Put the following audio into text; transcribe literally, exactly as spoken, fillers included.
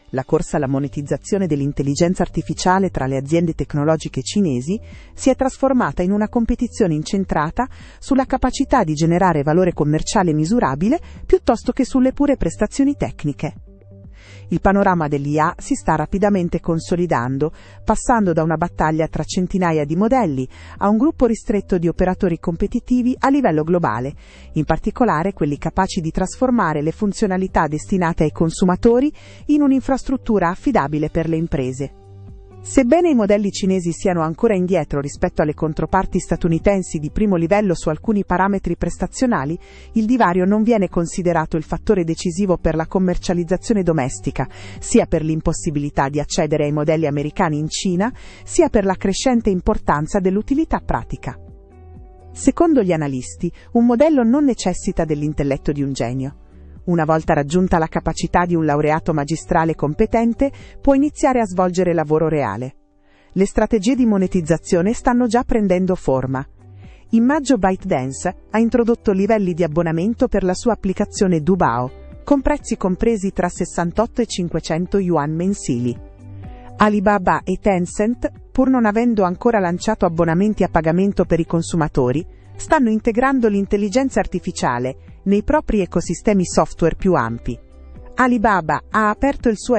La corsa alla monetizzazione dell'intelligenza artificiale tra le aziende tecnologiche cinesi si è trasformata in una competizione incentrata sulla capacità di generare valore commerciale misurabile piuttosto che sulle pure prestazioni tecniche. Il panorama dell'I A si sta rapidamente consolidando, passando da una battaglia tra centinaia di modelli a un gruppo ristretto di operatori competitivi a livello globale, in particolare quelli capaci di trasformare le funzionalità destinate ai consumatori in un'infrastruttura affidabile per le imprese. Sebbene i modelli cinesi siano ancora indietro rispetto alle controparti statunitensi di primo livello su alcuni parametri prestazionali, il divario non viene considerato il fattore decisivo per la commercializzazione domestica, sia per l'impossibilità di accedere ai modelli americani in Cina, sia per la crescente importanza dell'utilità pratica. Secondo gli analisti, un modello non necessita dell'intelletto di un genio. Una volta raggiunta la capacità di un laureato magistrale competente, può iniziare a svolgere lavoro reale. Le strategie di monetizzazione stanno già prendendo forma. In maggio ByteDance ha introdotto livelli di abbonamento per la sua applicazione Dubao, con prezzi compresi tra sessantotto e cinquecento yuan mensili. Alibaba e Tencent, pur non avendo ancora lanciato abbonamenti a pagamento per i consumatori, stanno integrando l'intelligenza artificiale nei propri ecosistemi software più ampi. Alibaba ha aperto il suo